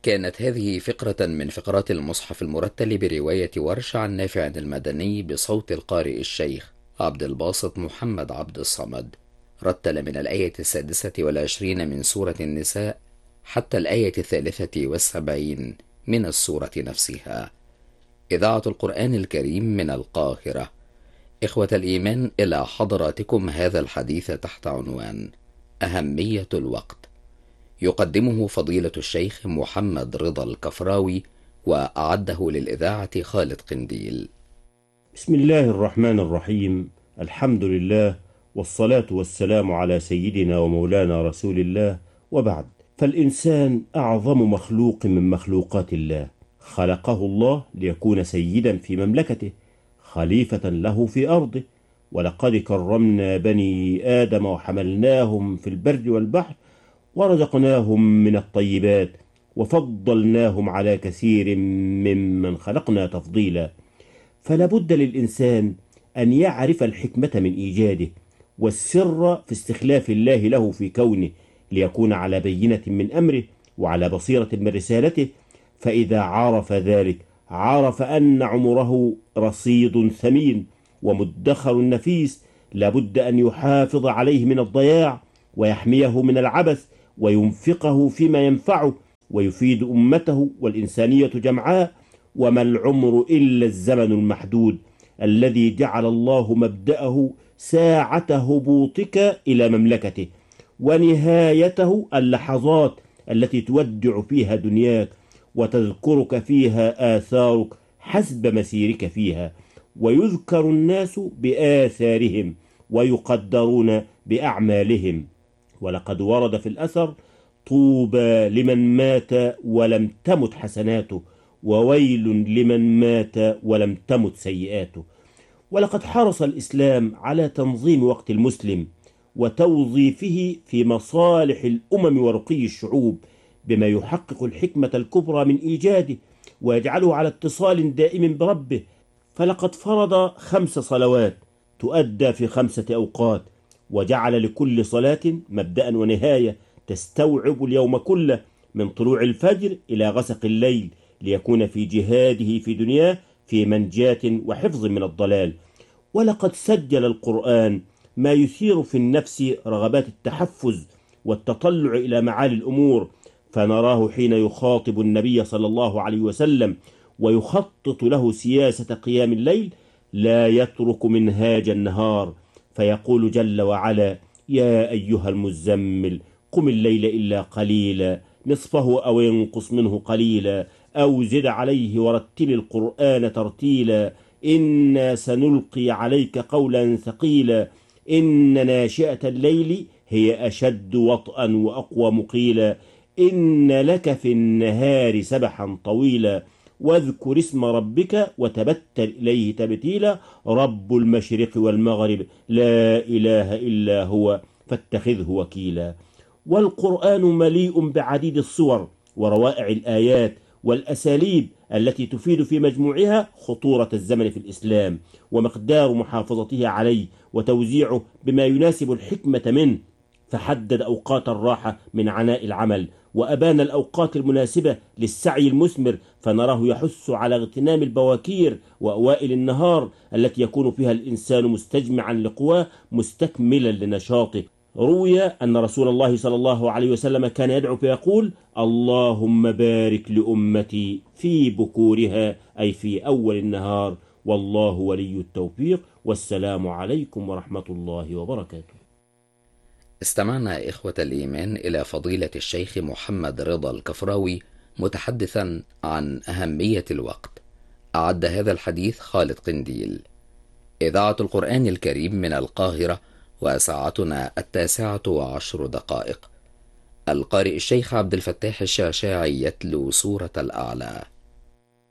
كانت هذه فقرة من فقرات المصحف المرتل برواية ورش عن نافع المدني بصوت القارئ الشيخ عبد الباسط محمد عبد الصمد. رتل من الآية 26 من سورة النساء حتى الآية 73 من السورة نفسها. إذاعة القرآن الكريم من القاهرة. إخوة الإيمان، إلى حضراتكم هذا الحديث تحت عنوان أهمية الوقت، يقدمه فضيلة الشيخ محمد رضا الكفراوي، وأعده للإذاعة خالد قنديل. بسم الله الرحمن الرحيم. الحمد لله، والصلاة والسلام على سيدنا ومولانا رسول الله، وبعد. فالإنسان أعظم مخلوق من مخلوقات الله، خلقه الله ليكون سيدا في مملكته، خليفة له في أرضه. ولقد كرمنا بني آدم وحملناهم في البر والبحر ورزقناهم من الطيبات وفضلناهم على كثير ممن خلقنا تفضيلا. فلا بد للإنسان أن يعرف الحكمة من إيجاده، والسر في استخلاف الله له في كونه، ليكون على بينة من أمره وعلى بصيرة من رسالته. فإذا عرف ذلك عرف أن عمره رصيد ثمين ومدخر نفيس، لا بد أن يحافظ عليه من الضياع ويحميه من العبث وينفقه فيما ينفعه ويفيد أمته والإنسانية جمعاء. وما العمر إلا الزمن المحدود الذي جعل الله مبدأه ساعة هبوطك إلى مملكته، ونهايته اللحظات التي تودع فيها دنياك وتذكرك فيها آثارك حسب مسيرك فيها. ويذكر الناس بآثارهم ويقدرون بأعمالهم. ولقد ورد في الأثر: طوبى لمن مات ولم تمت حسناته، وويل لمن مات ولم تمت سيئاته. ولقد حرص الإسلام على تنظيم وقت المسلم وتوظيفه في مصالح الأمم ورقي الشعوب، بما يحقق الحكمة الكبرى من إيجاده ويجعله على اتصال دائم بربه. فلقد فرض 5 صلوات تؤدى في 5 أوقات، وجعل لكل صلاة مبدأ ونهاية تستوعب اليوم كله، من طلوع الفجر إلى غسق الليل، ليكون في جهاده في دنياه في منجاة وحفظ من الضلال. ولقد سجل القرآن ما يثير في النفس رغبات التحفز والتطلع إلى معالي الأمور، فنراه حين يخاطب النبي صلى الله عليه وسلم ويخطط له سياسة قيام الليل لا يترك منهاج النهار، فيقول جل وعلا: يا أيها المزمل قم الليل إلا قليلا نصفه أو ينقص منه قليلا أو زد عليه ورتل القرآن ترتيلا إنا سنلقي عليك قولا ثقيلا إن ناشئة الليل هي أشد وطئا وأقوى مقيلا إن لك في النهار سبحا طويلا واذكر اسم ربك وتبتل إليه تبتيلا رب المشرق والمغرب لا إله إلا هو فاتخذه وكيلا. والقرآن مليء بعديد الصور وروائع الآيات والأساليب التي تفيد في مجموعها خطورة الزمن في الإسلام ومقدار محافظته عليه وتوزيعه بما يناسب الحكمة منه. فحدد أوقات الراحة من عناء العمل، وأبان الأوقات المناسبة للسعي المثمر، فنراه يحث على اغتنام البواكير وأوائل النهار التي يكون فيها الإنسان مستجمعا لقواه مستكملا لنشاطه. روي أن رسول الله صلى الله عليه وسلم كان يدعو فيقول: اللهم بارك لأمتي في بكورها، أي في أول النهار، والله ولي التوفيق. والسلام عليكم ورحمة الله وبركاته. استمعنا إخوة الإيمان إلى فضيلة الشيخ محمد رضا الكفراوي متحدثا عن أهمية الوقت. أعد هذا الحديث خالد قنديل. إذاعة القرآن الكريم من القاهرة، وساعتنا 19:10. القارئ الشيخ عبد الفتاح الشعشاعي يتلو سورة الأعلى.